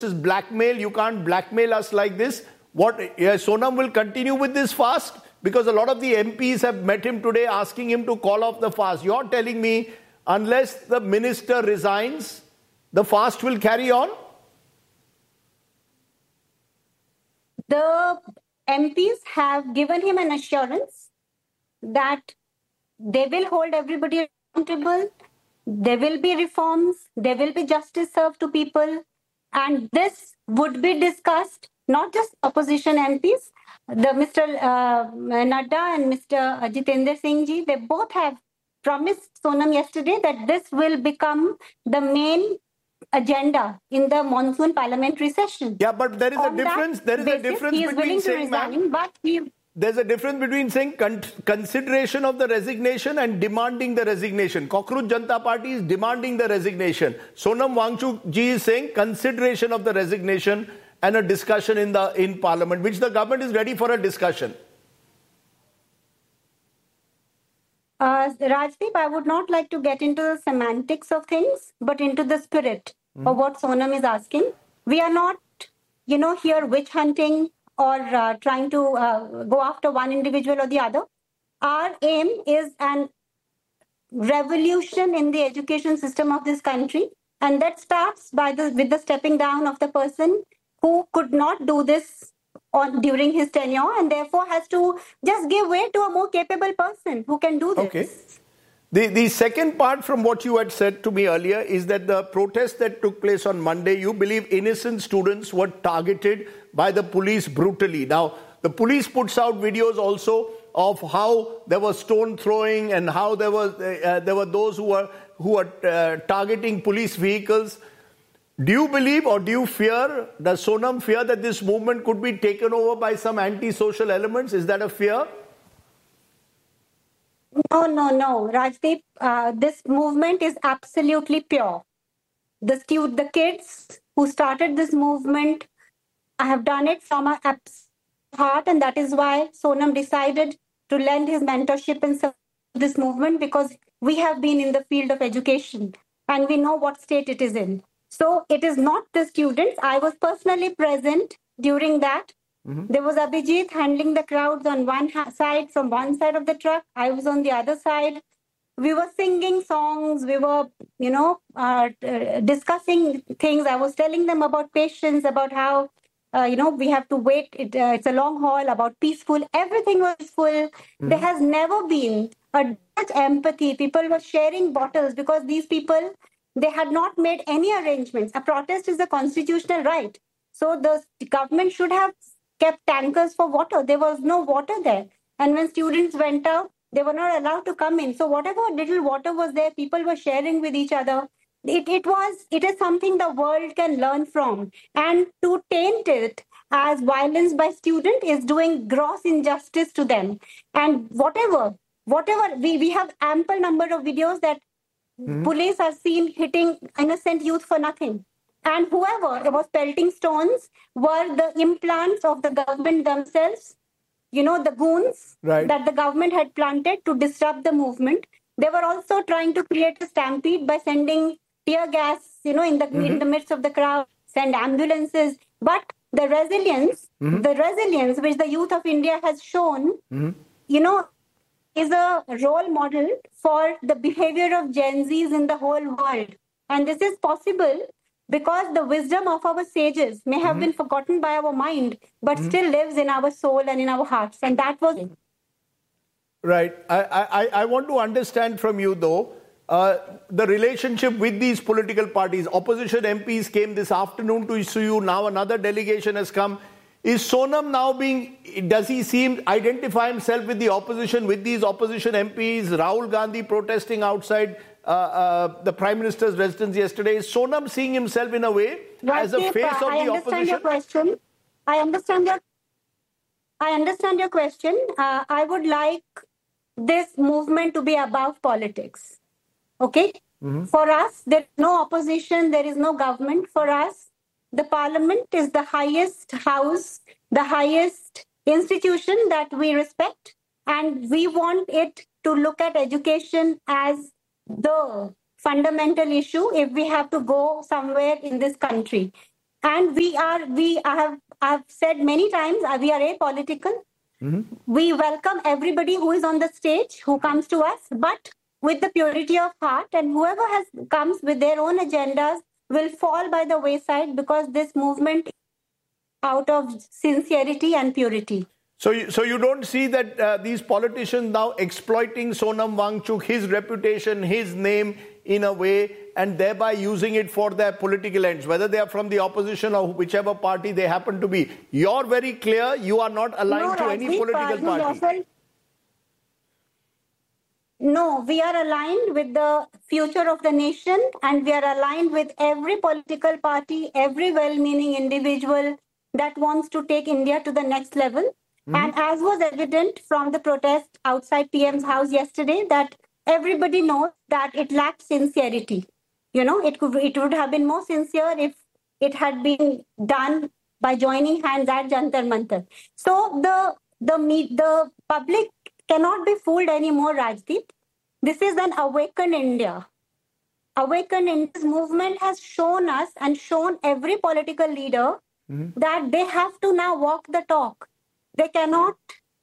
is blackmail. You can't blackmail us like this. What Sonam will continue with this fast? Because a lot of the MPs have met him today asking him to call off the fast. You're telling me unless the minister resigns, the fast will carry on? The MPs have given him an assurance that they will hold everybody accountable. There will be reforms. There will be justice served to people. And this would be discussed, not just opposition MPs. Mr. Nadda and Mr. Jitendra Singh ji, they both have promised Sonam yesterday that this will become the main agenda in the monsoon parliamentary session. Yeah, but there is a difference. There is a difference between saying, there's a difference between saying consideration of the resignation and demanding the resignation. Cockroach Janata Party is demanding the resignation. Sonam Wangchuk ji is saying consideration of the resignation and a discussion in parliament, which the government is ready for a discussion. Rajdeep, I would not like to get into the semantics of things, but into the spirit of what Sonam is asking. We are not, here witch hunting or trying to go after one individual or the other. Our aim is an revolution in the education system of this country, and that starts with the stepping down of the person who could not do this during his tenure and therefore has to just give way to a more capable person who can do this. Okay. The second part from what you had said to me earlier is that the protest that took place on Monday, you believe innocent students were targeted by the police brutally. Now, the police puts out videos also of how there was stone throwing and how there were those who were targeting police vehicles. Do you believe or do you fear, does Sonam fear that this movement could be taken over by some anti-social elements? Is that a fear? No, Rajdeep, this movement is absolutely pure. The kids who started this movement have done it from a heart, and that is why Sonam decided to lend his mentorship in this movement, because we have been in the field of education and we know what state it is in. So it is not the students. I was personally present during that. There was Abhijit handling the crowds on one side, from one side of the truck. I was on the other side. We were singing songs. We were, discussing things. I was telling them about patience, about how, we have to wait. It's a long haul, about peaceful. Everything was full. There has never been much empathy. People were sharing bottles because these people, they had not made any arrangements. A protest is a constitutional right. So the government should have kept tankers for water. There was no water there. And when students went out, they were not allowed to come in. So whatever little water was there, people were sharing with each other. It is something the world can learn from. And to taint it as violence by student is doing gross injustice to them. And whatever, we have ample number of videos that police are seen hitting innocent youth for nothing. And whoever was pelting stones were the implants of the government themselves, the goons that the government had planted to disrupt the movement. They were also trying to create a stampede by sending tear gas, in the midst of the crowd, send ambulances. But the resilience which the youth of India has shown, is a role model for the behavior of Gen Zs in the whole world. And this is possible because the wisdom of our sages may have been forgotten by our mind, but still lives in our soul and in our hearts. And that was it. Right. I want to understand from you, though, the relationship with these political parties. Opposition MPs came this afternoon to issue. Now another delegation has come. Is Sonam now does he identify himself with the opposition, with these opposition MPs, Rahul Gandhi protesting outside the Prime Minister's residence yesterday? Is Sonam seeing himself in a way as a face of the opposition? I understand your question. I understand your question. I would like this movement to be above politics. Okay? For us, there is no opposition, there is no government. For us, the parliament is the highest house, the highest institution that we respect, and we want it to look at education as the fundamental issue if we have to go somewhere in this country. And I've said many times, we are apolitical. We welcome everybody who is on the stage, who comes to us, but with the purity of heart, and whoever comes with their own agendas will fall by the wayside, because this movement is out of sincerity and purity. So you don't see that these politicians now exploiting Sonam Wangchuk, his reputation, his name in a way, and thereby using it for their political ends, whether they are from the opposition or whichever party they happen to be. You're very clear, you are not aligned to any political party. No, we are aligned with the future of the nation, and we are aligned with every political party, every well-meaning individual that wants to take India to the next level. And as was evident from the protest outside PM's house yesterday, that everybody knows that it lacked sincerity. You know, it would have been more sincere if it had been done by joining hands at Jantar Mantar. So the public cannot be fooled anymore, Rajdeep. This is an awakened India. Awakened India's movement has shown us and shown every political leader that they have to now walk the talk. They cannot,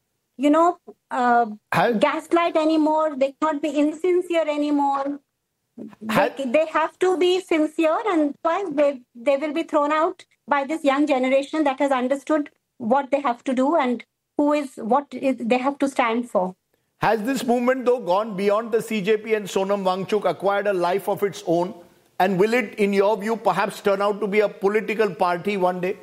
gaslight anymore. They cannot be insincere anymore. They have to be sincere, and otherwise they will be thrown out by this young generation that has understood what they have to do and what they have to stand for. Has this movement, though, gone beyond the CJP and Sonam Wangchuk, acquired a life of its own? And will it, in your view, perhaps turn out to be a political party one day?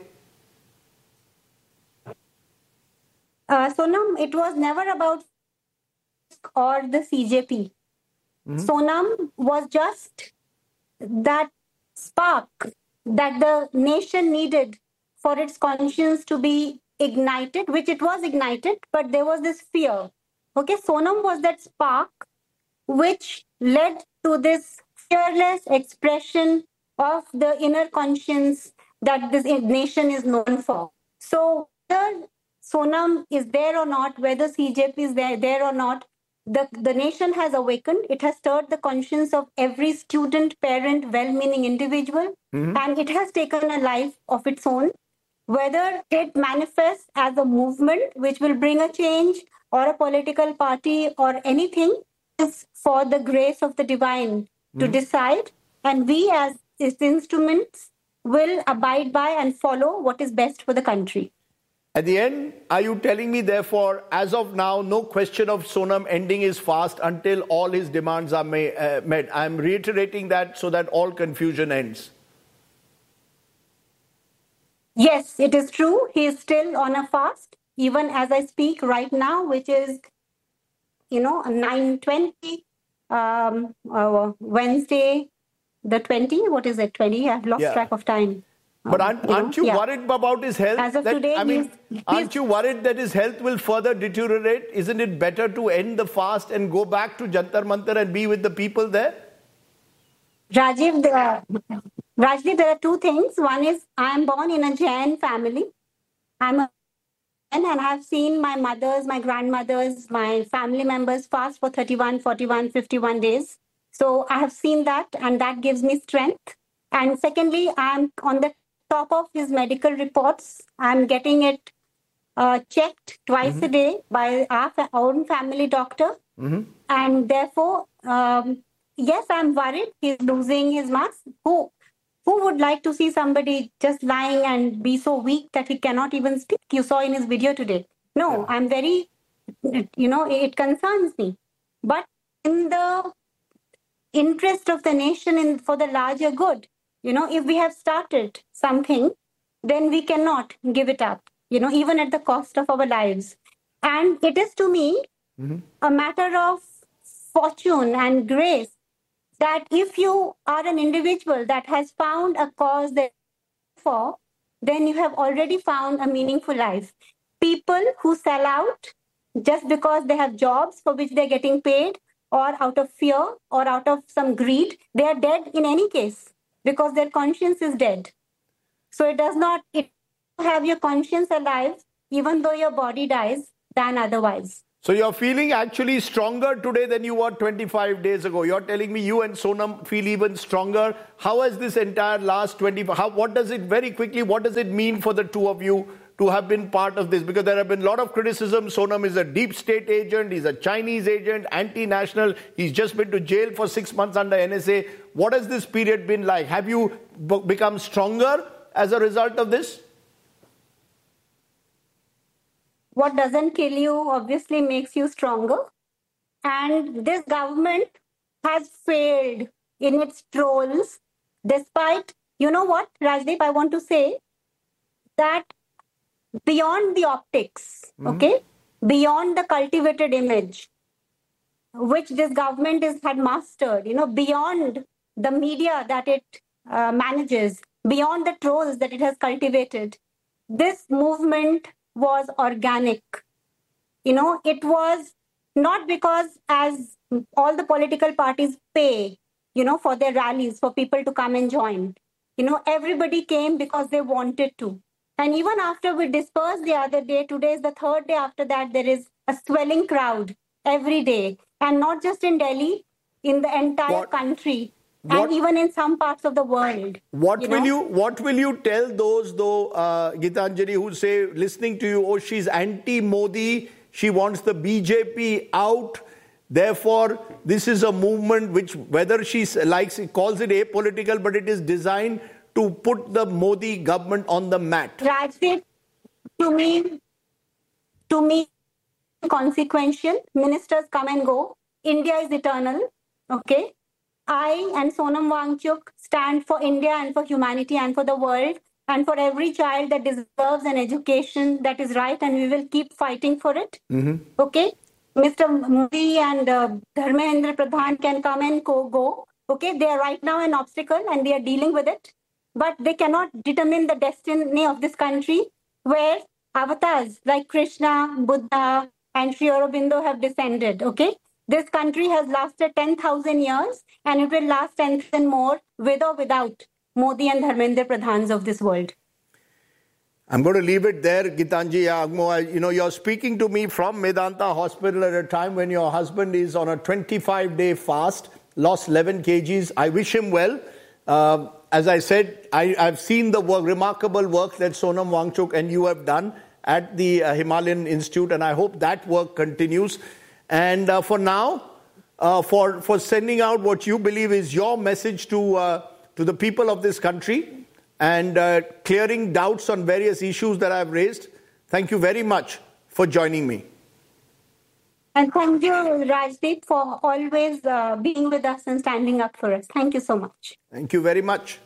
Sonam, it was never about or the CJP. Sonam was just that spark that the nation needed for its conscience to be ignited, which it was ignited, but there was this fear. Okay, Sonam was that spark which led to this fearless expression of the inner conscience that this nation is known for. So whether Sonam is there or not, whether CJP is there or not, the nation has awakened. It has stirred the conscience of every student, parent, well-meaning individual, and it has taken a life of its own. Whether it manifests as a movement which will bring a change, or a political party, or anything, is for the grace of the divine to decide, and we as its instruments will abide by and follow what is best for the country. At the end, are you telling me, therefore, as of now, no question of Sonam ending his fast until all his demands are met? I'm reiterating that so that all confusion ends. Yes, it is true. He is still on a fast, even as I speak right now, which is, 9:20, Wednesday, the 20, what is it, 20? I've lost track of time. But aren't you worried about his health? As of today, aren't you worried that his health will further deteriorate? Isn't it better to end the fast and go back to Jantar Mantar and be with the people there? Rajiv, there are two things. One is, I am born in a Jain family. I'm a Jain, and I've seen my mothers, my grandmothers, my family members fast for 31, 41, 51 days. So I have seen that, and that gives me strength. And secondly, I'm on the top of his medical reports. I'm getting it checked twice a day by our own family doctor. And therefore, yes, I'm worried. He's losing his mass. Who would like to see somebody just lying and be so weak that he cannot even speak? You saw in his video today. No, I'm very, it concerns me. But in the interest of the nation, for the larger good, if we have started something, then we cannot give it up, even at the cost of our lives. And it is, to me, a matter of fortune and grace that if you are an individual that has found a cause that for, then you have already found a meaningful life. People who sell out just because they have jobs for which they're getting paid, or out of fear or out of some greed, they are dead in any case, because their conscience is dead. So it does not have your conscience alive, even though your body dies, than otherwise. So you're feeling actually stronger today than you were 25 days ago. You're telling me you and Sonam feel even stronger. How has this entire last 25, what does it mean for the two of you to have been part of this? Because there have been a lot of criticism. Sonam is a deep state agent. He's a Chinese agent, anti-national. He's just been to jail for 6 months under NSA. What has this period been like? Have you become stronger as a result of this? What doesn't kill you obviously makes you stronger. And this government has failed in its trolls, despite, you know what, Rajdeep, I want to say that beyond the optics, okay, beyond the cultivated image, which this government had mastered, beyond the media that it manages, beyond the trolls that it has cultivated, this movement was organic. It was not because, as all the political parties pay, for their rallies, for people to come and join. Everybody came because they wanted to. And even after we dispersed the other day, today is the third day after that, there is a swelling crowd every day. And not just in Delhi, in the entire country. And even in some parts of the world. What will you tell those, though, Gitanjali, who say, listening to you, she's anti-Modi, she wants the BJP out, therefore, this is a movement which, whether she calls it apolitical, but it is designed to put the Modi government on the mat. Rajdeep, to me, consequential. Ministers come and go. India is eternal. Okay? I and Sonam Wangchuk stand for India and for humanity and for the world and for every child that deserves an education that is right, and we will keep fighting for it. Okay? Mr. Modi and Dharmendra Pradhan can come and go. Okay? They are right now an obstacle and we are dealing with it. But they cannot determine the destiny of this country where avatars like Krishna, Buddha, and Sri Aurobindo have descended. Okay? This country has lasted 10,000 years and it will last 10,000 more with or without Modi and Dharmendra Pradhans of this world. I'm going to leave it there, Gitanji Yangmo. You're speaking to me from Medanta Hospital at a time when your husband is on a 25-day fast, lost 11 kgs. I wish him well. As I said, I've seen the remarkable work that Sonam Wangchuk and you have done at the Himalayan Institute, and I hope that work continues. And for now, for sending out what you believe is your message to the people of this country and clearing doubts on various issues that I've raised. Thank you very much for joining me. And thank you, Rajdeep, for always being with us and standing up for us. Thank you so much. Thank you very much.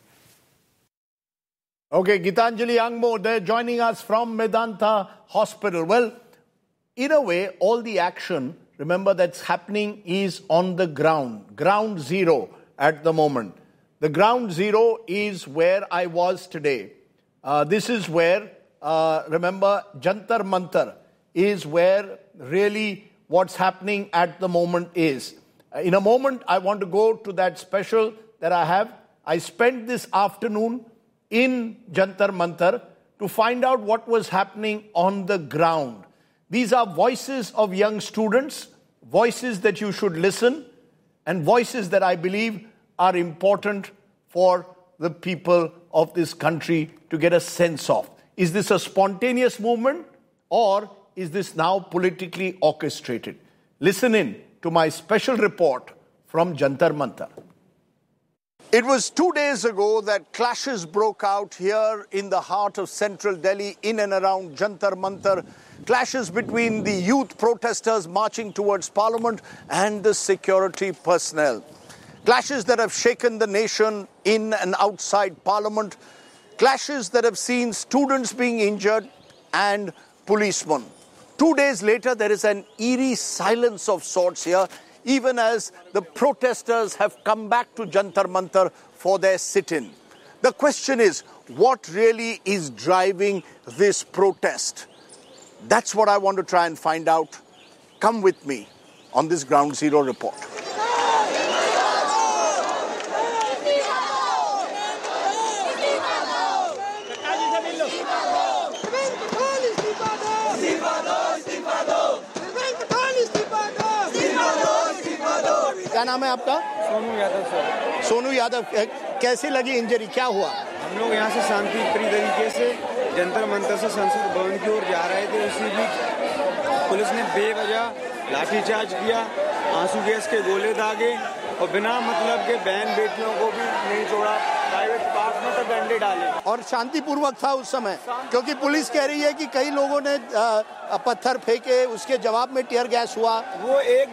Okay, Gitanjali Yangmo, they're joining us from Medanta Hospital. Well, in a way, all the action, remember, that's happening is on the ground zero at the moment. The ground zero is where I was today. This is where, remember, Jantar Mantar is where really what's happening at the moment is. In a moment, I want to go to that special that I have. I spent this afternoon in Jantar Mantar to find out what was happening on the ground. These are voices of young students, voices that you should listen, and voices that I believe are important for the people of this country to get a sense of. Is this a spontaneous movement, or is this now politically orchestrated? Listen in to my special report from Jantar Mantar. It was 2 days ago that clashes broke out here in the heart of central Delhi, in and around Jantar Mantar. Clashes between the youth protesters marching towards Parliament and the security personnel. Clashes that have shaken the nation in and outside Parliament. Clashes that have seen students being injured and policemen. 2 days later, there is an eerie silence of sorts here, even as the protesters have come back to Jantar Mantar for their sit-in. The question is, what really is driving this protest? That's what I want to try and find out. Come with me on this Ground Zero report. क्या नाम है आपका? Sonu Yadav sir. Sonu Yadav, कैसी लगी injury, क्या हुआ? हम लोग यहाँ से शांतिप्रिय तरीके से जंतर मंतर से संसद भवन की ओर जा रहे थे, उसी बीच पुलिस ने बेवजह लाठीचार्ज किया, आंसू गैस के गोले दागे और बिना मतलब के बहन बेटियों को भी नहीं छोड़ा, प्राइवेट पार्ट में तक डंडे डाले। और शांतिपूर्वक था उस समय, क्योंकि पुलिस कह रही है कि कई लोगों ने पत्थर फेंके, उसके जवाब में टीयर गैस हुआ। वो एक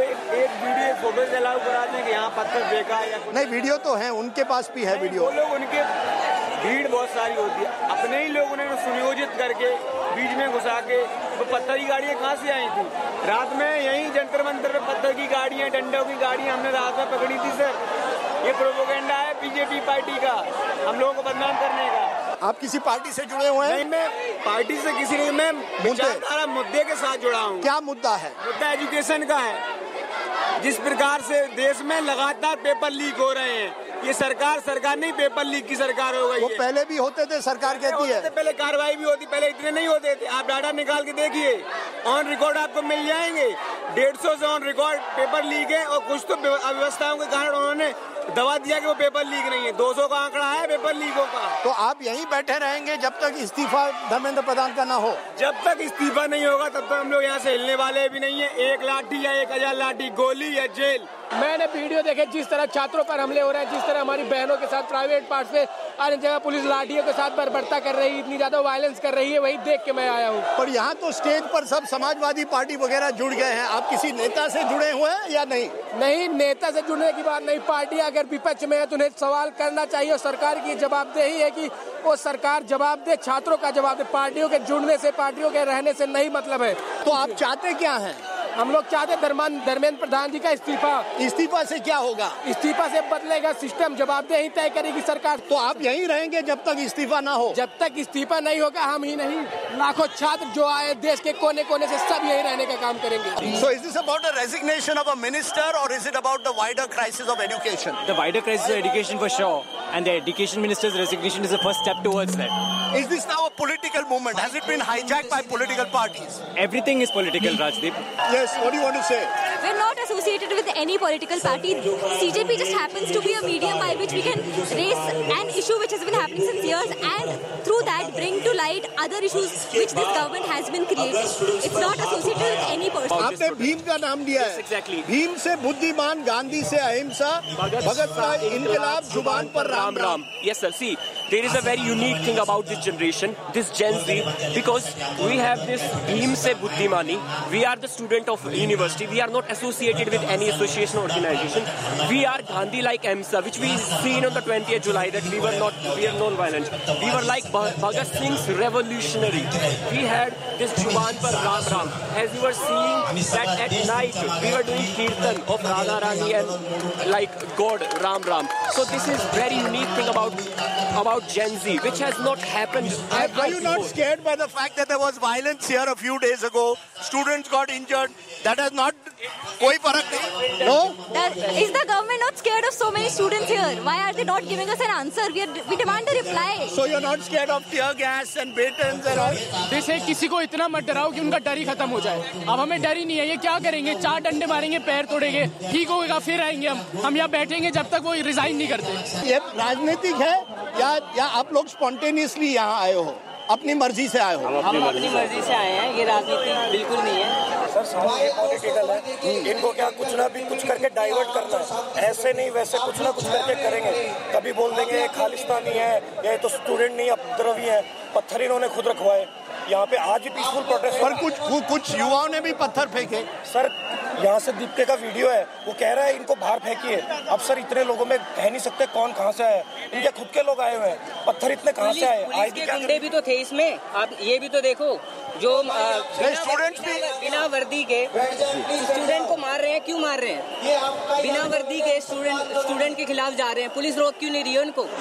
वीडियो फोटो अलाउ कराते हैं कि यहाँ पत्थर फेंका या नहीं, वीडियो तो है, उनके पास भी है वीडियो। वो लोग, उनके भीड़ बहुत सारी होती है, अपने ही लोगों ने सुनियोजित करके बीच में घुसा के, वो पत्थर की गाड़ियाँ कहाँ से आई थी? रात में यही जंतर मंतर पे पत्थर की गाड़ियाँ, डंडों की गाड़ियाँ हमने रात में पकड़ी थी सर। ये प्रोपेगेंडा है बीजेपी पार्टी का, हम लोगों को बदनाम करने का। आप किसी पार्टी से जुड़े हुए हैं? नहीं, मैं पार्टी से किसी नहीं, मैं विचारधारा मुद्दे के साथ जुड़ा हूँ। क्या मुद्दा है? मुद्दा एजुकेशन का है। जिस प्रकार से देश में लगातार पेपर लीक हो रहे हैं, ये सरकार नहीं, पेपर लीक की सरकार हो गई है। वो पहले भी होते थे, सरकार कहती है। पहले कार्रवाई भी होती, पहले इतने नहीं होते थे। आप डाटा निकाल के देखिए, ऑन रिकॉर्ड आपको मिल जाएंगे। 150 से ऑन रिकॉर्ड पेपर लीक है, और कुछ तो अव्यवस्थाओं के कारण उन्होंने दवा दिया कि वो पेपर लीक नहीं है। 200 का आंकड़ा है पेपर लीकों का। तो आप यहीं बैठे रहेंगे जब तक इस्तीफा धर्मेंद्र प्रधान का ना हो? जब तक इस्तीफा नहीं होगा तब तक हम लोग यहाँ से हिलने वाले भी नहीं है। 1 लाठी या 1000 लाठी, गोली या जेल। मैंने वीडियो देखे, जिस तरह छात्रों पर हमले हो रहे हैं, जिस तरह हमारी बहनों के साथ प्राइवेट पार्ट पे अन्य जगह पुलिस लाठियों के साथ बर्बरता कर रही है, इतनी ज्यादा वायलेंस कर रही है, वही देख के मैं आया हूँ। पर यहाँ तो स्टेज पर सब समाजवादी पार्टी वगैरह जुड़ गए हैं, आप किसी नेता से जुड़े हुए हैं या नहीं? नहीं, नेता से जुड़ने की बात नहीं। पार्टी अगर विपक्ष में है तो उन्हें सवाल करना चाहिए, और सरकार की जवाबदेही है कि वो सरकार जवाब दे, छात्रों का जवाब दे। पार्टियों के जुड़ने से, पार्टियों के रहने से नहीं मतलब है। तो आप चाहते क्या हैं? हम लोग चाहते धर्मेंद्र प्रधान जी का इस्तीफा। इस्तीफा से क्या होगा? इस्तीफा से बदलेगा सिस्टम, जवाबदेही तय करेगी सरकार। तो आप यहीं रहेंगे जब तक इस्तीफा ना हो? जब तक इस्तीफा नहीं होगा, हम ही नहीं, लाखों छात्र जो आए देश के कोने कोने से, सब यहीं रहने का काम करेंगे। So is this about the resignation of a minister, or is it about the wider crisis of education? The wider crisis of education for sure, and the education minister's resignation is the first step towards that. Is this now a political movement? Has it been hijacked by political parties? Everything is political, Rajdeep. Yes, what do you want to say? We're not associated with any political party. CJP just happens to be a medium by which we can raise an issue which has been happening since years, and through that bring to light other issues which this government has been creating. It's not associated with any person. आपने भीम का नाम दिया है। Yes, exactly. Bhim से बुद्धिमान, गांधी से अहिंसा, भगत का इनकलाब, जुबान पर Ram Ram. Yes, sir. See, there is a very unique thing about this generation, this Gen Z, because we have this Bhim se Buddhimani. We are the student of university. We are not associated with any association or organization. We are Gandhi-like AMSA, which we seen on the 20th July that we are non-violent. We were like Bhagat Singh's revolutionary. We had this Juban par Ram Ram. As you were seeing that at night, we were doing Kirtan of Radha Rani and like God Ram Ram. So this is very unique thing about Gen Z, which has not happened ever Are you not before. scared by the fact that there was violence here a few days ago? Students got injured. That has not कोई फर्क नहीं? No? Is the government not scared of so many students here? Why are they not giving us an answer? We demand a reply. So you're not scared of tear gas and batons and all? जैसे किसी को इतना मत डराओ कि उनका डर ही खत्म हो जाए। अब हमें डर ही नहीं है, ये क्या करेंगे? 4 डंडे मारेंगे, पैर तोड़ेंगे, ठीक होगा, फिर आएंगे हम यहाँ बैठेंगे जब तक वो रिजाइन नहीं करते। ये राजनीतिक है या आप लोग स्पॉन्टेनियसली यहाँ आए हो, अपनी मर्जी से आए हो? हम अपनी मर्जी से आए हैं, ये राजनीति बिल्कुल नहीं है। सर सामने पॉलिटिकल है, इनको क्या कुछ ना भी कुछ करके डाइवर्ट करना है, ऐसे नहीं वैसे कुछ ना कुछ करके करेंगे। कभी बोल देंगे खालिस्तानी है, ये तो स्टूडेंट नहीं उपद्रवी है, पत्थर इन्होंने खुद रखवाए। यहाँ पे आज भी पीसफुल प्रोटेस्ट, पर कुछ युवाओं ने भी पत्थर फेंके। सर यहाँ से दीपके का वीडियो है, वो कह रहा है इनको बाहर फेंकिए। अब सर इतने लोगों में कह नहीं सकते कौन कहाँ से आए, इनके खुद के लोग आए हुए हैं, पत्थर इतने कहाँ से आए? पुलिस के गुंडे भी तो थे इसमें, आप ये भी तो देखो, जो स्टूडेंट्स भी बिना वर्दी के स्टूडेंट को मार रहे हैं। क्यों मार रहे हैं? बिना वर्दी के स्टूडेंट के खिलाफ जा रहे हैं, पुलिस रोक क्यों नहीं रही है उनको?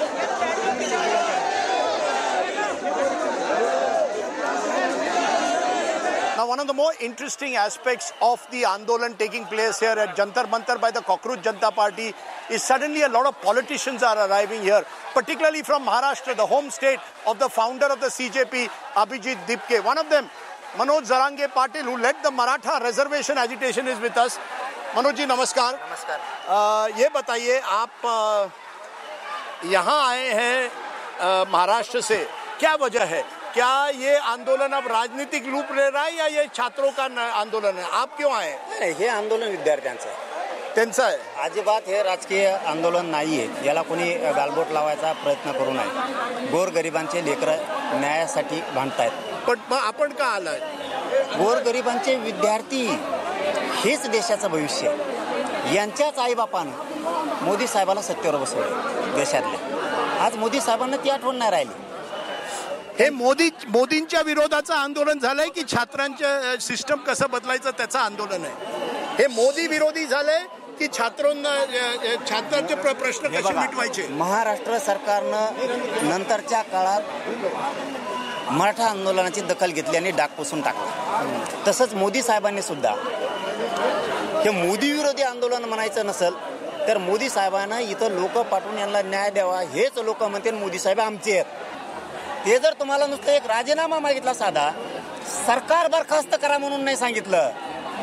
Now, one of the more interesting aspects of the Andolan taking place here at Jantar Mantar by the Cockroach Janata Party is suddenly a lot of politicians are arriving here, particularly from Maharashtra, the home state of the founder of the CJP, Abhijit Dipke. One of them, Manoj Zarange Patil, who led the Maratha reservation agitation, is with us. Manoj ji नमस्कार। नमस्कार। ये बताइए, आप यहाँ आए हैं महाराष्ट्र से, क्या वजह है? क्या ये आंदोलन अब राजनीतिक रूप ले रहा है या ये छात्रों का आंदोलन है? आप क्यों आए? नाही, हे आंदोलन विद्यार्थ्यांचं आहे, त्यांचं आहे, अजिबात हे राजकीय आंदोलन नाहीये. याला कोणी गालबोट लावायचा प्रयत्न करू नये. गोरगरिबांचे लेकरं न्यायासाठी भांडतायत. पण मग आपण का आलाय? गोरगरिबांचे विद्यार्थी हेच देशाचं भविष्य आहे. यांच्याच आईबापानं मोदी साहेबाला सत्तेवर बसवले देशातल्या. आज मोदी साहेबांना ती आठवण नाही राहिली. हे मोदींच्या विरोधाचं आंदोलन झालंय की छात्रांच्या सिस्टम कसं बदलायचं त्याचं आंदोलन आहे? हे मोदी विरोधी झालंय की छात्रांचे प्रश्न कसे मिटवायचे? महाराष्ट्र सरकारनं नंतरच्या काळात मराठा आंदोलनाची दखल घेतली आणि डाग पुसून टाकला. तसंच मोदी साहेबांनी सुद्धा हे मोदी विरोधी आंदोलन म्हणायचं नसेल तर मोदी साहेबांना इथं लोक पाठवून यांना न्याय द्यावा. हेच लोक म्हणते मोदी साहेब आमचे आहेत. ते जर तुम्हाला नुसतं एक राजीनामा मागितला साधा, सरकार बरखास्त करा म्हणून नाही सांगितलं,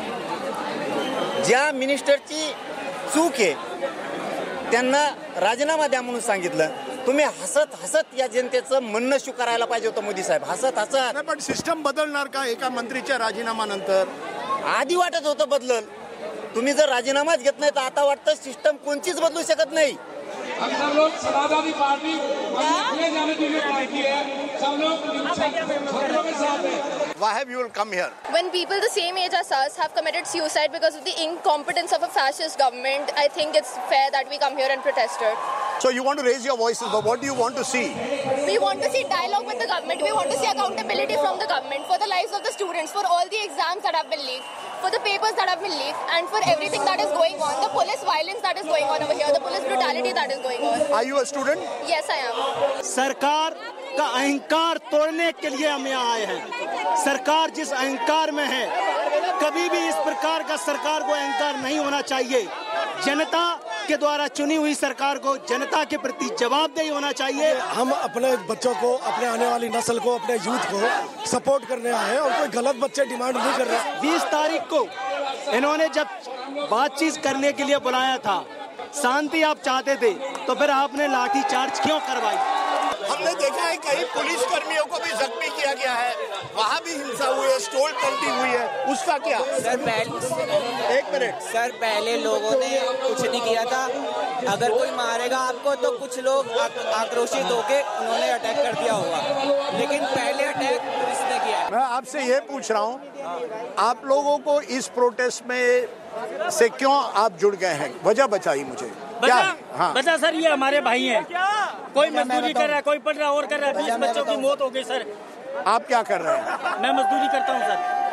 ज्या मिनिस्टरची चूक आहे त्यांना राजीनामा द्या म्हणून सांगितलं, तुम्ही हसत हसत या जनतेचं म्हणणं स्वीकारायला पाहिजे होतं मोदी साहेब. हसत हसत. पण सिस्टम बदलणार का एका मंत्रीच्या राजीनामानंतर? आधी वाटत होतं बदलल. तुम्ही जर राजीनामाच घेत नाही तर आता वाटतं सिस्टम कोणचीच बदलू शकत नाही. सब लोग समाजवादी पार्टी जाने के लिए पार्टी है, सब लोग छात्रों के साथ है. Why have you come here? When people the same age as us have committed suicide because of the incompetence of a fascist government, I think it's fair that we come here and protest it. So you want to raise your voices, but what do you want to see? We want to see dialogue with the government. We want to see accountability from the government for the lives of the students, for all the exams that have been leaked, for the papers that have been leaked, and for everything that is going on, the police violence that is going on over here, the police brutality that is going on. Are you a student? Yes, I am. सरकार का अहंकार तोड़ने के लिए हम यहाँ आए हैं. सरकार जिस अहंकार में है, कभी भी इस प्रकार का सरकार को अहंकार नहीं होना चाहिए. जनता के द्वारा चुनी हुई सरकार को जनता के प्रति जवाबदेही होना चाहिए. हम अपने बच्चों को, अपने आने वाली नस्ल को, अपने यूथ को सपोर्ट करने आए हैं और कोई गलत बच्चे डिमांड नहीं कर रहे. 20 तारीख को इन्होंने जब बातचीत करने के लिए बुलाया था, शांति आप चाहते थे, तो फिर आपने लाठी चार्ज क्यों करवाई? हमने देखा है कई पुलिस कर्मियों को भी जख्मी किया गया है, वहाँ भी हिंसा हुई है, स्टोल पलटी हुई है, उसका क्या? सर पहले एक मिनट सर, पहले लोगों ने कुछ नहीं किया था. अगर कोई मारेगा आपको तो कुछ लोग आक्रोशित होके उन्होंने अटैक कर दिया होगा, लेकिन पहले अटैक पुलिस ने किया. मैं आपसे ये पूछ रहा हूँ, आप लोगों को इस प्रोटेस्ट में से क्यों आप जुड़ गए हैं? वजह बताइए मुझे. क्या? हाँ. बता सर, ये हमारे भाई हैं. कोई मजदूरी कर रहा है, कोई पढ़ रहा है, और कर रहा है. 20 बच्चों की मौत हो गई सर. आप क्या कर रहे हैं? मैं मजदूरी करता हूँ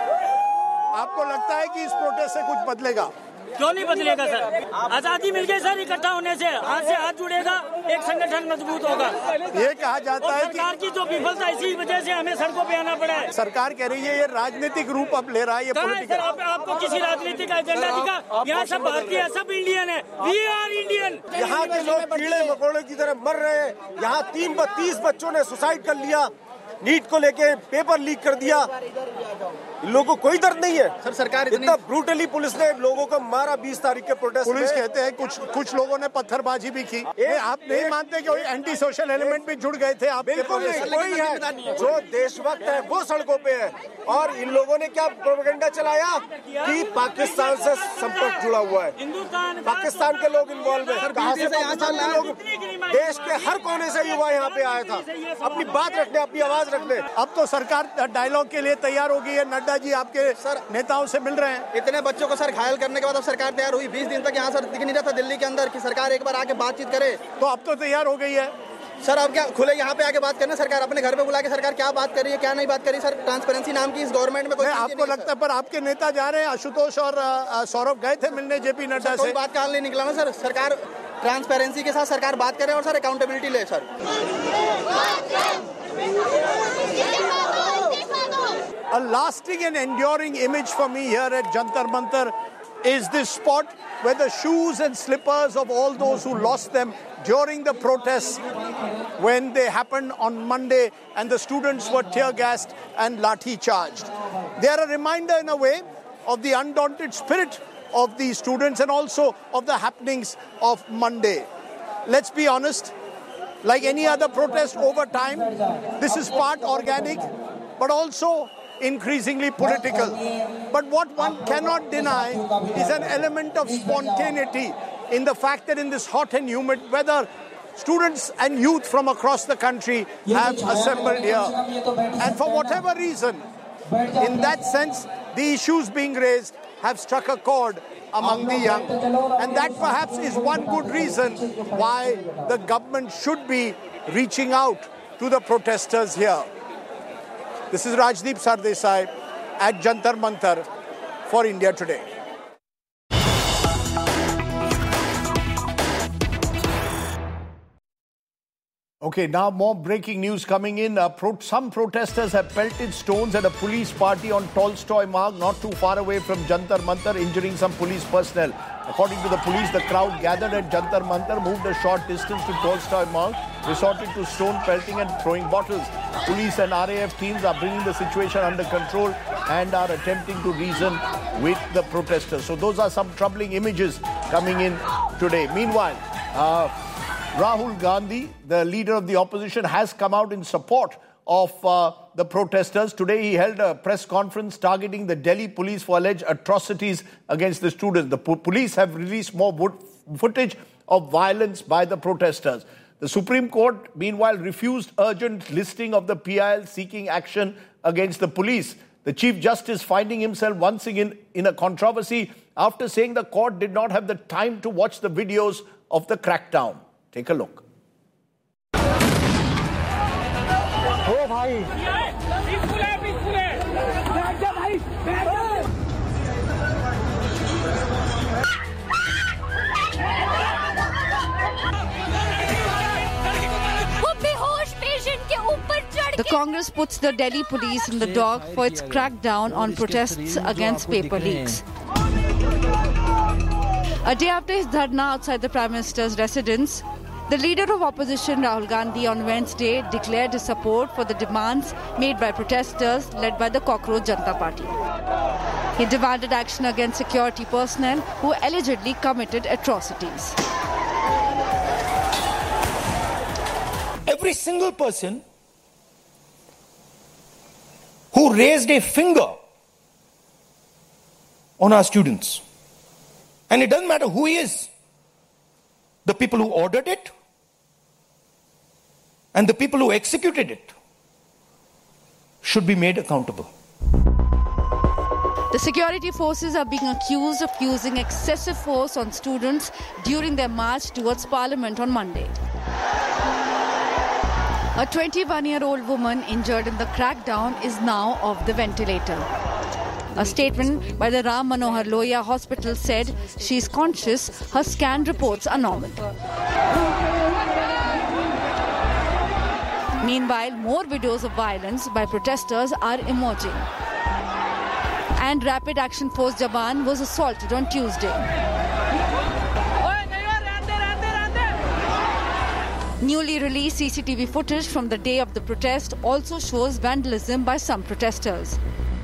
सर. आपको लगता है कि इस प्रोटेस्ट से कुछ बदलेगा? क्यों नहीं बदलेगा सर? आजादी मिल गई सर इकट्ठा होने से. हाथ से हाथ जुड़ेगा, एक संगठन मजबूत होगा. ये कहा जाता है कि सरकार की जो विफलता, इसी वजह से हमें सड़कों पे आना पड़ा है. सरकार कह रही है ये राजनीतिक रूप अब ले रहा है. ये सर, आपको किसी राजनीतिक एजेंडा दिखा? यहाँ सब भारतीय है, सब इंडियन है. We are Indian. यहाँ के लोग कीड़े मकोड़े की तरह मर रहे हैं. यहाँ 30 बच्चों ने सुसाइड कर लिया. नीट को लेके पेपर लीक कर दिया. इन लोगों को कोई दर्द नहीं है. सर, सरकार इतना ब्रूटली पुलिस ने लोगों को मारा 20 तारीख के प्रोटेस्ट. पुलिस कहते हैं कुछ लोगों ने पत्थरबाजी भी की. आप नहीं मानते कि एंटी सोशल एलिमेंट भी जुड़ गए थे? आप बिल्कुल नहीं. कोई है जो देशभक्त है वो सड़कों पे है. और इन लोगों ने क्या प्रोपेगेंडा चलाया कि पाकिस्तान से संपर्क जुड़ा हुआ है, पाकिस्तान के लोग इन्वॉल्व है. कहाँ से पाकिस्तान के लोग? देश के हर कोने से युवा यहाँ पे आया था अपनी बात रखने, अपनी आवाज रखने. अब तो सरकार डायलॉग के लिए तैयार हो गई है. नड्डा जी आपके नेताओं से मिल रहे हैं. इतने बच्चों को सर घायल करने के बाद अब सरकार तैयार हुई. 20 दिन तक यहाँ सर दिख नहीं रहा था दिल्ली के अंदर कि सरकार एक बार आके बातचीत करे. तो अब तो तैयार हो गई है सर. अब क्या खुले यहाँ पे आके बात करना? सरकार अपने घर पे बुला के सरकार क्या बात कर रही है, क्या नहीं बात कर रही? सर, ट्रांसपेरेंसी नाम की इस गवर्नमेंट में कोई आपको लगता है? पर आपके नेता जा रहे हैं, आशुतोष और सौरभ गए थे मिलने जेपी नड्डा से. कोई बात का हाल नहीं निकला ना सर. सरकार ट्रांसपेरेंसी के साथ सरकार बात करे और सर अकाउंटेबिलिटी ले. Sir, a lasting and enduring image for me here at Jantar Mantar is this spot where the shoes and slippers of all those who lost them during the protests when they happened on Monday and the students were tear gassed and lathi charged. They are a reminder in a way of the undaunted spirit of the students and also of the happenings of Monday. Let's be honest, like any other protest over time, this is part organic, but also increasingly political. But what one cannot deny is an element of spontaneity in the fact that in this hot and humid weather, students and youth from across the country have assembled here. And for whatever reason, in that sense, the issues being raised have struck a chord among the young. And that perhaps is one good reason why the government should be reaching out to the protesters here. This is Rajdeep Sardesai at Jantar Mantar for India Today. Okay, now more breaking news coming in. Some protesters have pelted stones at a police party on Tolstoy Marg, not too far away from Jantar Mantar, injuring some police personnel. According to the police, the crowd gathered at Jantar Mantar moved a short distance to Tolstoy Marg, resorted to stone pelting and throwing bottles. Police and RAF teams are bringing the situation under control and are attempting to reason with the protesters. So those are some troubling images coming in today. Meanwhile, Rahul Gandhi, the leader of the opposition, has come out in support of the protesters. Today he held a press conference targeting the Delhi police for alleged atrocities against the students. The police have released more footage of violence by the protesters. The Supreme Court, meanwhile, refused urgent listing of the PIL seeking action against the police. The Chief Justice finding himself once again in a controversy after saying the court did not have the time to watch the videos of the crackdown. Take a look. Oh, bhai. The Congress puts the Delhi police in the dock for its crackdown on protests against paper leaks. A day after his dharna outside the Prime Minister's residence, the leader of opposition Rahul Gandhi on Wednesday declared his support for the demands made by protesters led by the Cockroach Janata Party. He demanded action against security personnel who allegedly committed atrocities. Every single person who raised a finger on our students, and it doesn't matter who he is, the people who ordered it and the people who executed it should be made accountable. The security forces are being accused of using excessive force on students during their march towards Parliament on Monday. A 21-year-old woman injured in the crackdown is now off the ventilator. A statement by the Ram Manohar Lohia Hospital said she is conscious, her scan reports are normal. Meanwhile, more videos of violence by protesters are emerging. And Rapid Action Force Jawan was assaulted on Tuesday. Newly released CCTV footage from the day of the protest also shows vandalism by some protesters.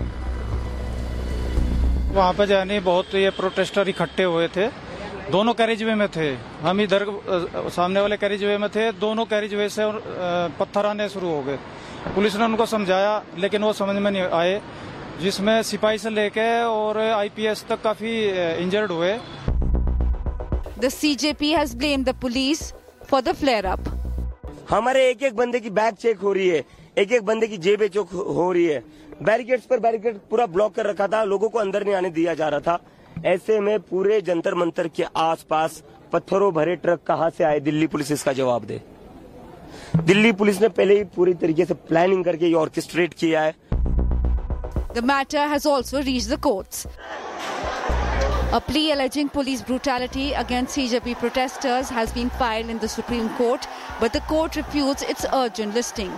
वहाँ पे जाने बहुत ये protester इकट्ठे हुए थे, दोनों carriageway में थे, हम इधर सामने वाले कैरिजवे में थे, दोनों कैरिजवे से पत्थर आने शुरू हो गए। पुलिस ने उनको समझाया लेकिन वो समझ में नहीं आए, जिसमें सिपाही से लेके और IPS तक काफी इंजर्ड हुए। The CJP has blamed the police for the flare-up. हमारे एक-एक बंदे की बैग चेक हो रही है, एक-एक बंदे की जेबें चेक हो रही है। बैरिकेड्स पर बैरिकेड पूरा ब्लॉक कर रखा था, लोगों को अंदर नहीं आने दिया जा रहा था। ऐसे में पूरे जंतर मंतर के आसपास पत्थरों भरे ट्रक कहां से आए, दिल्ली पुलिस इसका जवाब दे। दिल्ली पुलिस ने पहले ही पूरी तरीके से प्लानिंग करके ये ऑर्केस्ट्रेट किया है। The matter has also reached the courts. A plea alleging police brutality against CJP protesters has been filed in the Supreme Court, but the court refutes its urgent listing.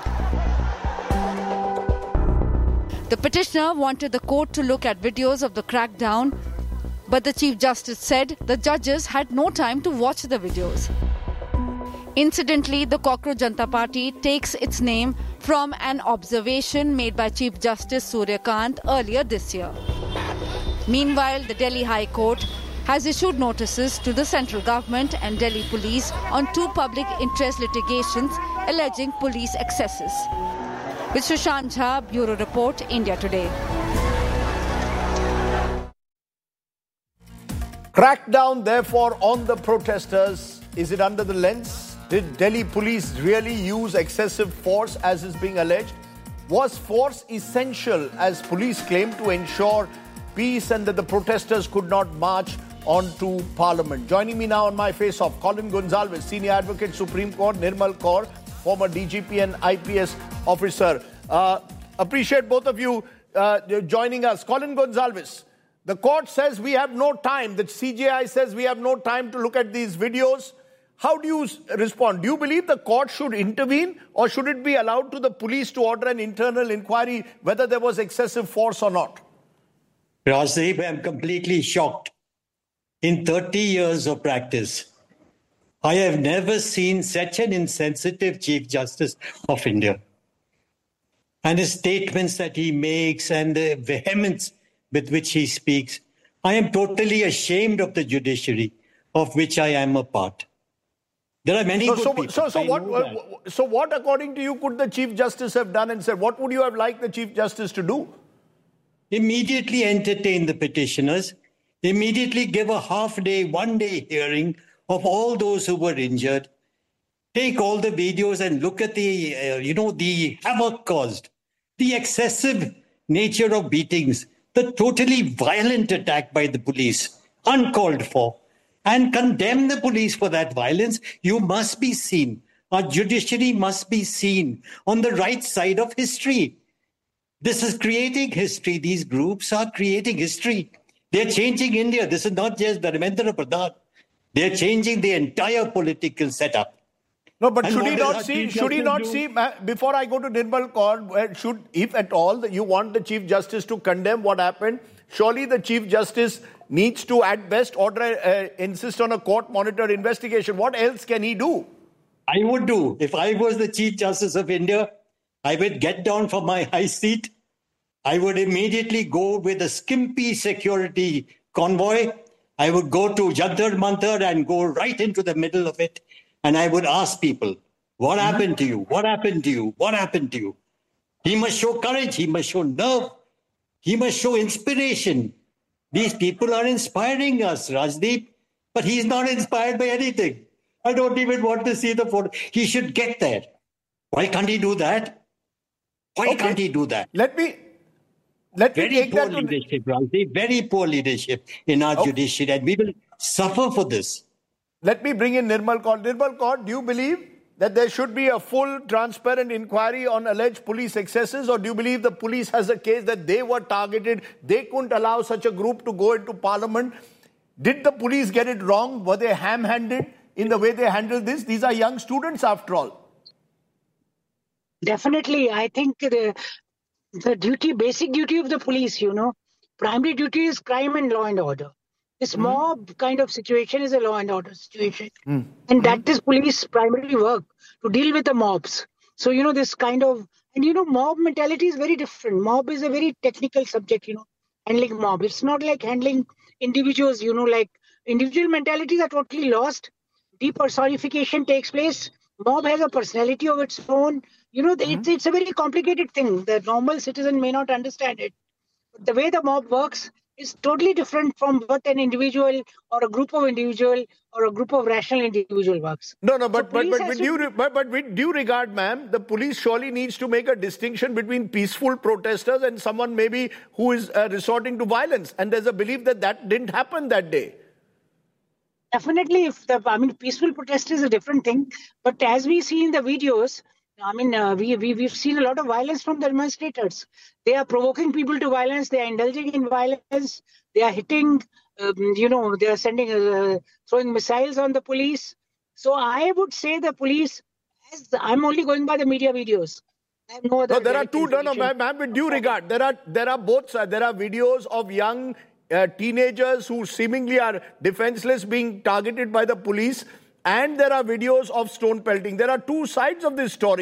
The petitioner wanted the court to look at videos of the crackdown, but the Chief Justice said the judges had no time to watch the videos. Incidentally, the Cockroach Janata Party takes its name from an observation made by Chief Justice Surya Kant earlier this year. Meanwhile, the Delhi High Court has issued notices to the central government and Delhi police on 2 public interest litigations alleging police excesses. With Sushant Jha, Bureau Report, India Today. Crackdown, therefore, on the protesters. Is it under the lens? Did Delhi police really use excessive force as is being alleged? Was force essential, as police claim, to ensure peace and that the protesters could not march onto Parliament? Joining me now on my face-off, Colin Gonsalves, Senior Advocate, Supreme Court, Nirmal Kaur, former DGP and IPS officer. Appreciate both of you joining us. Colin Gonsalves, the court says we have no time. The CJI says we have no time to look at these videos. How do you respond? Do you believe the court should intervene, or should it be allowed to the police to order an internal inquiry whether there was excessive force or not? Rajdeep, I'm completely shocked. In 30 years of practice, I have never seen such an insensitive Chief Justice of India. And the statements that he makes and the vehemence with which he speaks, I am totally ashamed of the judiciary of which I am a part. There are many good people. So what, according to you, could the Chief Justice have done and said? What would you have liked the Chief Justice to do? Immediately entertain the petitioners. Immediately give a half-day, one-day hearing of all those who were injured. Take all the videos and look at the havoc caused, the excessive nature of beatings, the totally violent attack by the police, uncalled for, and condemn the police for that violence. You must be seen. Our judiciary must be seen on the right side of history. This is creating history. These groups are creating history. They're changing India. This is not just Dharmendra Pradhan. They're changing the entire political setup. No, but should he not see, before I go to Nirmal Kaur, if at all you want the Chief Justice to condemn what happened, surely the Chief Justice needs to, at best, insist on a court-monitored investigation. What else can he do? I would do. If I was the Chief Justice of India, I would get down from my high seat. I would immediately go with a skimpy security convoy. I would go to Jantar Mantar and go right into the middle of it. And I would ask people, what happened to you? What happened to you? What happened to you? He must show courage. He must show nerve. He must show inspiration. These people are inspiring us, Rajdeep, but he's not inspired by anything. I don't even want to see the photo. He should get there. Why can't he do that? Why can't he do that? Let me very poor leadership, Rajdeep. Very poor leadership in our judiciary, and we will suffer for this. Let me bring in Nirmal Kaur. Nirmal Kaur, do you believe that there should be a full, transparent inquiry on alleged police excesses, or do you believe the police has a case that they were targeted, they couldn't allow such a group to go into Parliament? Did the police get it wrong? Were they ham-handed in the way they handled this? These are young students, after all. Definitely. I think the basic duty of the police, primary duty is crime and law and order. This mob kind of situation is a law and order situation. And that is police primary work, to deal with the mobs. So, this kind of, mob mentality is very different. Mob is a very technical subject, handling mob. It's not like handling individuals, like individual mentalities are totally lost. Depersonification takes place. Mob has a personality of its own. It's a very complicated thing. The normal citizen may not understand it. But the way the mob works is totally different from what an individual or a group of individual or a group of rational individual works. But with due regard, ma'am, the police surely needs to make a distinction between peaceful protesters and someone maybe who is resorting to violence. And there's a belief that didn't happen that day. Definitely, peaceful protest is a different thing. But as we see in the videos, we've seen a lot of violence from the demonstrators. They are provoking people to violence. They are indulging in violence. They are hitting, they are throwing missiles on the police. So I would say the police, I'm only going by the media videos. I have no other. There are two, ma'am, with due regard. There are both sides. There are videos of young teenagers who seemingly are defenseless being targeted by the police. And there are videos of stone pelting. There are two sides of this story.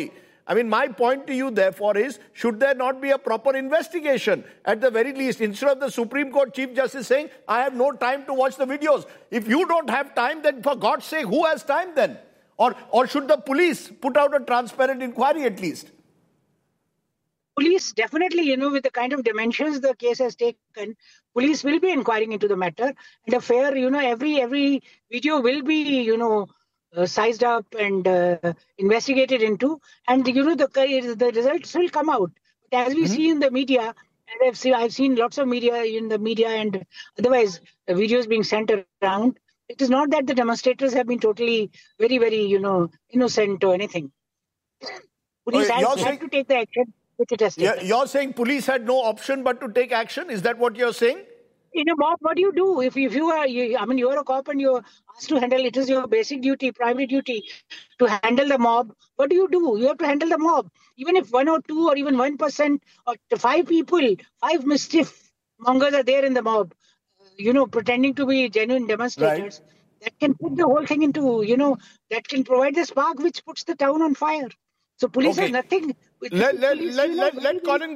I mean, my point to you, therefore, is should there not be a proper investigation at the very least, instead of the Supreme Court Chief Justice saying, I have no time to watch the videos. If you don't have time, then for God's sake, who has time then? Or should the police put out a transparent inquiry at least? Police definitely, with the kind of dimensions the case has taken, police will be inquiring into the matter. And a fair, every video will be, sized up and investigated into. And, the results will come out. But as we see in the media, and I've seen lots of media in the media and otherwise videos being sent around, it is not that the demonstrators have been totally very, very, innocent or anything. Police have to take the action. You're saying police had no option but to take action? Is that what you're saying? In a mob, what do you do? If you're a cop and you're asked to handle, it is your basic duty, primary duty to handle the mob. What do? You have to handle the mob. Even if 1 or 2 or even 1% or 5 people, 5 mischief mongers are there in the mob, pretending to be genuine demonstrators, that can put the whole thing into, that can provide the spark which puts the town on fire. So police has nothing. Let Colin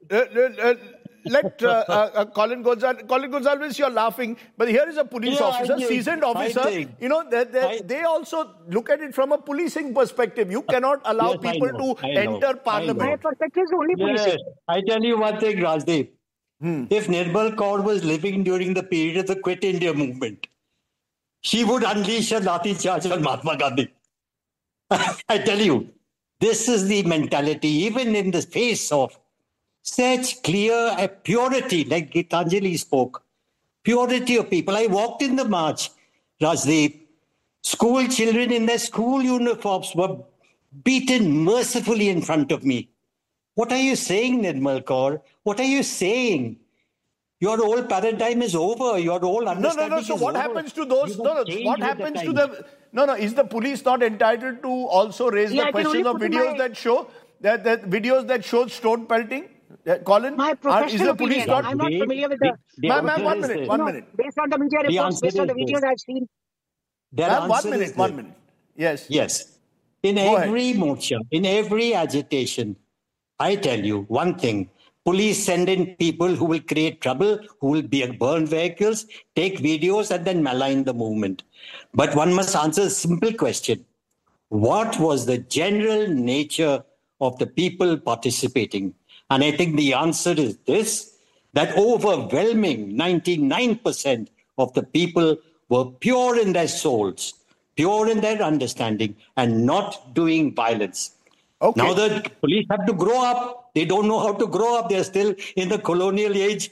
Gonzalez, you're laughing, but here is a police officer, seasoned officer. They also look at it from a policing perspective. You cannot allow people to enter parliament. My perspective is only policing. I tell you one thing, Rajdeep. If Nirmal Kaur was living during the period of the Quit India movement, she would unleash a lathi charge on Mahatma Gandhi. I tell you. This is the mentality, even in the face of such clear purity, like Gitanjali spoke, purity of people. I walked in the march, Rajdeep. School children in their school uniforms were beaten mercifully in front of me. What are you saying, Nirmal Kaur? What are you saying? Your old paradigm is over. Your old understanding is over. So what happens to those? What happens to the... is the police not entitled to also raise the question of videos that show videos that show stone pelting? Colin, my professional opinion. I'm not familiar with the... Ma'am, 1 minute, 1 minute. Based on the media reports, based on the videos I've seen. Ma'am, 1 minute. Yes. In every motion, in every agitation, I tell you one thing. Police send in people who will create trouble, who will burn vehicles, take videos and then malign the movement. But one must answer a simple question. What was the general nature of the people participating? And I think the answer is this, that overwhelming 99% of the people were pure in their souls, pure in their understanding, and not doing violence. Okay. Now the police have to grow up. They don't know how to grow up. They're still in the colonial age.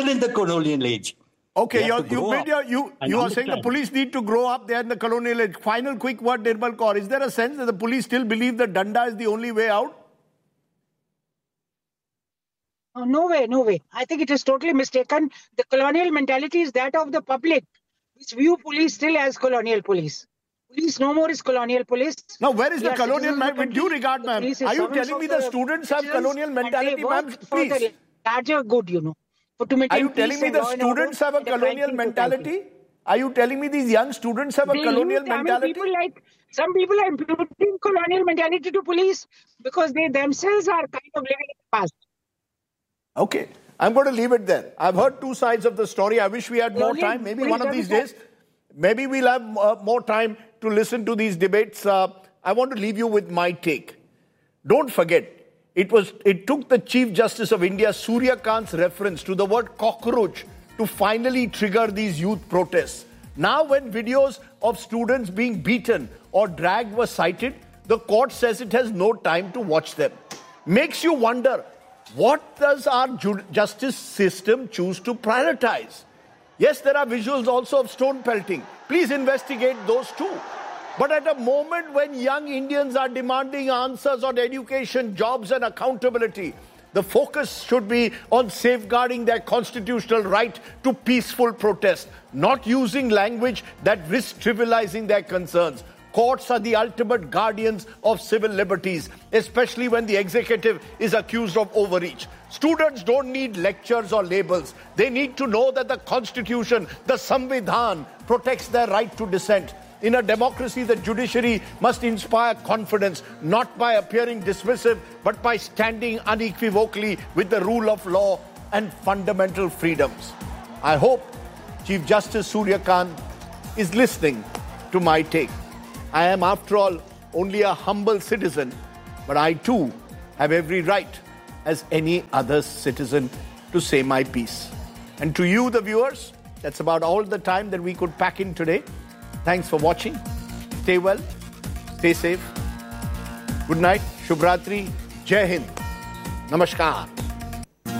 Okay, you are saying the police need to grow up. They're in the colonial age. Final quick word, Nirmal Kaur. Is there a sense that the police still believe that Danda is the only way out? Oh, no way. I think it is totally mistaken. The colonial mentality is that of the public, which view police still as colonial police. Police no more is colonial police. Now, where is the colonial mentality? With due regard, ma'am, are you telling me the students have colonial mentality, ma'am? Please. Larger good, Are you telling me the students have a colonial mentality? Are you telling me these young students have a colonial mentality? Some people are imputing colonial mentality to police because they themselves are kind of living in the past. Okay, I'm going to leave it there. I've heard two sides of the story. I wish we had more time. Maybe one of these days, maybe we'll have more time to listen to these debates. I want to leave you with my take. Don't forget, it took the Chief Justice of India, Surya Kant's reference to the word cockroach to finally trigger these youth protests. Now when videos of students being beaten or dragged were cited, the court says it has no time to watch them. Makes you wonder, what does our justice system choose to prioritize? Yes, there are visuals also of stone pelting. Please investigate those too. But at a moment when young Indians are demanding answers on education, jobs and accountability, the focus should be on safeguarding their constitutional right to peaceful protest, not using language that risks trivializing their concerns. Courts are the ultimate guardians of civil liberties, especially when the executive is accused of overreach. Students don't need lectures or labels. They need to know that the Constitution, the Samvidhan, protects their right to dissent. in a democracy, the judiciary must inspire confidence, not by appearing dismissive, but by standing unequivocally with the rule of law and fundamental freedoms. I hope Chief Justice Surya Kant is listening to my take. I am, after all, only a humble citizen, but I too have every right as any other citizen to say my piece. And to you, the viewers, that's about all the time that we could pack in today. Thanks for watching. Stay well, stay safe. Good night, Shubhratri, Jai Hind, Namaskar.